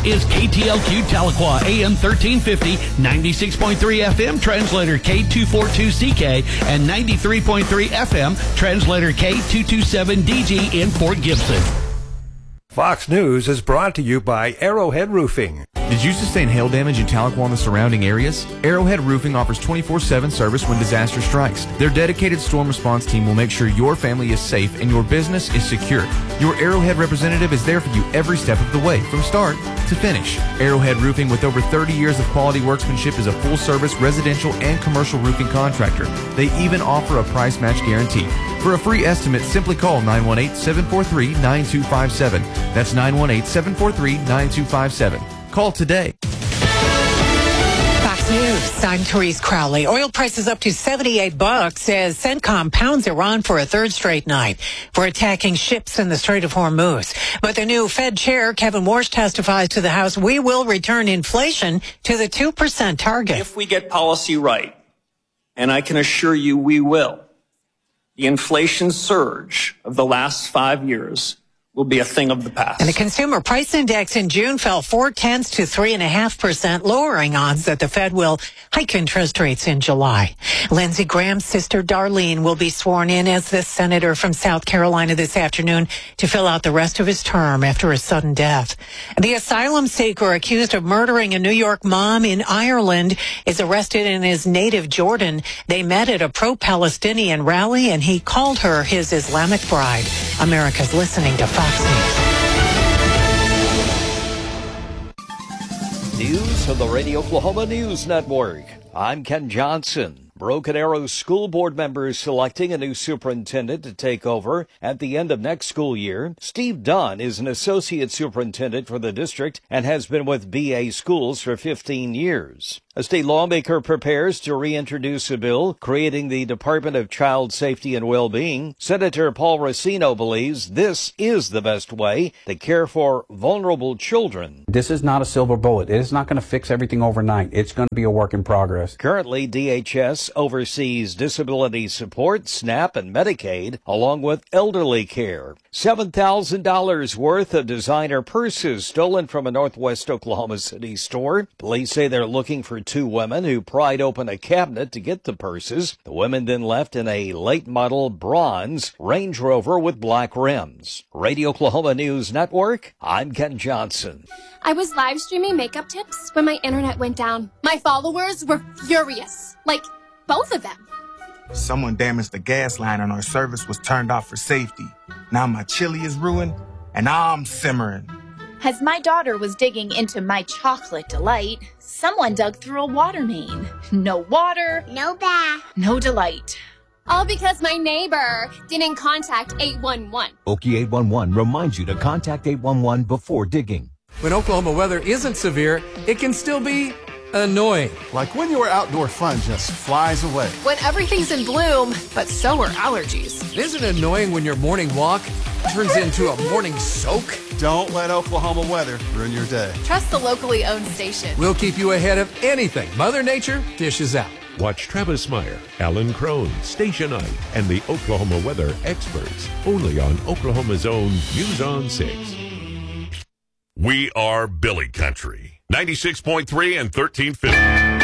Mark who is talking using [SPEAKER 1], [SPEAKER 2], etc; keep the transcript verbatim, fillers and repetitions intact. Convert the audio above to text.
[SPEAKER 1] is K T L Q Tahlequah, A M thirteen fifty, ninety-six point three F M, translator K two forty-two C K, and ninety-three point three F M, translator K two twenty-seven D G in Fort Gibson.
[SPEAKER 2] Fox News is brought to you by Arrowhead Roofing.
[SPEAKER 3] Did you sustain hail damage in Tahlequah and the surrounding areas? Arrowhead Roofing offers twenty-four seven service when disaster strikes. Their dedicated storm response team will make sure your family is safe and your business is secure. Your Arrowhead representative is there for you every step of the way, from start to finish. Arrowhead Roofing, with over thirty years of quality workmanship, is a full-service residential and commercial roofing contractor. They even offer a price match guarantee. For a free estimate, simply call nine one eight, seven four three, nine two five seven. That's nine one eight, seven four three, nine two five seven. Call today.
[SPEAKER 4] Fox News, I'm Therese Crowley. Oil prices up to seventy-eight bucks as CENTCOM pounds Iran for a third straight night for attacking ships in the Strait of Hormuz. But the new Fed chair, Kevin Warsh, testifies to the House, we will return inflation to the two percent target.
[SPEAKER 5] If we get policy right, and I can assure you we will, the inflation surge of the last five years will be a thing of the past.
[SPEAKER 4] And the consumer price index in June fell four tenths to three and a half percent, lowering odds that the Fed will hike interest rates in July. Lindsey Graham's sister Darlene will be sworn in as the senator from South Carolina this afternoon to fill out the rest of his term after a sudden death. The asylum seeker accused of murdering a New York mom in Ireland is arrested in his native Jordan. They met at a pro-Palestinian rally, and he called her his Islamic bride. America's listening to Fox News.
[SPEAKER 6] News from the Radio Oklahoma News Network. I'm Ken Johnson. Broken Arrow School Board members selecting a new superintendent to take over at the end of next school year. Steve Dunn is an associate superintendent for the district and has been with B A Schools for fifteen years. A state lawmaker prepares to reintroduce a bill creating the Department of Child Safety and Well-Being. Senator Paul Racino believes this is the best way to care for vulnerable children.
[SPEAKER 7] This is not a silver bullet. It is not going to fix everything overnight. It's going to be a work in progress.
[SPEAKER 6] Currently, D H S oversees disability support, SNAP, and Medicaid, along with elderly care. seven thousand dollars worth of designer purses stolen from a Northwest Oklahoma City store. Police say they're looking for two women who pried open a cabinet to get the purses. The women then left in a late model bronze Range Rover with black rims. Radio Oklahoma News Network, I'm Ken Johnson.
[SPEAKER 8] I was live streaming makeup tips when my internet went down. My followers were furious. Like, both of them.
[SPEAKER 9] Someone damaged the gas line and our service was turned off for safety. Now my chili is ruined and I'm simmering.
[SPEAKER 10] As my daughter was digging into my chocolate delight, someone dug through a water main. No water,
[SPEAKER 8] No bath.
[SPEAKER 10] no delight.
[SPEAKER 8] All because my neighbor didn't contact eight one one.
[SPEAKER 11] Okie eight one one reminds you to contact eight one one before digging.
[SPEAKER 12] When Oklahoma weather isn't severe, it can still be annoying.
[SPEAKER 13] Like when your outdoor fun just flies away.
[SPEAKER 14] When everything's in bloom, but so are allergies.
[SPEAKER 12] Isn't it annoying when your morning walk turns into a morning soak?
[SPEAKER 13] Don't let Oklahoma weather ruin your day.
[SPEAKER 14] Trust the locally owned station.
[SPEAKER 12] We'll keep you ahead of anything Mother Nature dishes out.
[SPEAKER 15] Watch Travis Meyer, Alan Crone, Station Ike, and the Oklahoma weather experts. Only on Oklahoma's own News on six.
[SPEAKER 16] We are Billy Country. ninety-six point three and thirteen fifty.